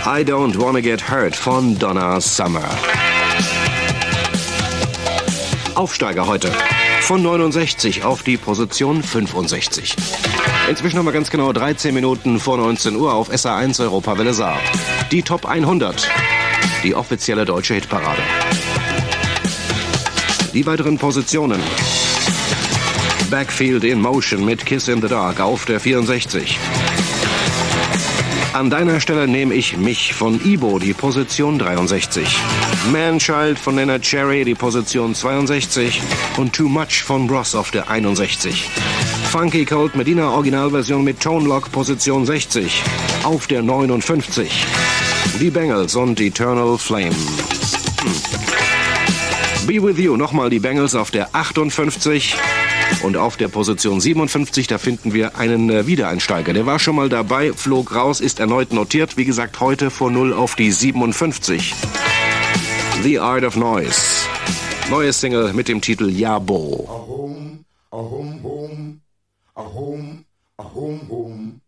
I Don't Wanna Get Hurt von Donna Summer. Aufsteiger heute. Von 69 auf die Position 65. Inzwischen haben wir ganz genau 13 Minuten vor 19 Uhr auf SA1 Europawelle Saar. Die Top 100. Die offizielle deutsche Hitparade. Die weiteren Positionen. Backfield in Motion mit Kiss in the Dark auf der 64. An deiner Stelle nehme ich mich von Ibo, die Position 63. Manchild von Neneh Cherry, die Position 62. Und Too Much von Ross auf der 61. Funky Cold Medina Originalversion mit Tone Lock, Position 60. Auf der 59. Die Bangles und Eternal Flame. Be With You, nochmal die Bangles auf der 58. Und auf der Position 57, da finden wir einen Wiedereinsteiger. Der war schon mal dabei, flog raus, ist erneut notiert. Wie gesagt, heute vor 0 auf die 57. The Art of Noise. Neues Single mit dem Titel Yabo. A home, a home, home, a home, a home, home.